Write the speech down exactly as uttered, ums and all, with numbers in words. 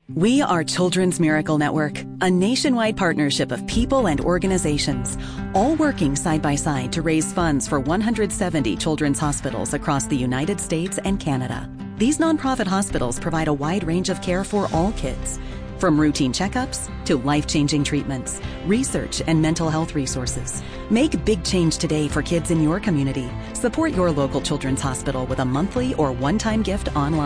We are Children's Miracle Network, a nationwide partnership of people and organizations, all working side by side to raise funds for one hundred seventy children's hospitals across the United States and Canada. These nonprofit hospitals provide a wide range of care for all kids, from routine checkups to life-changing treatments, research, and mental health resources. Make big change today for kids in your community. Support your local children's hospital with a monthly or one-time gift online.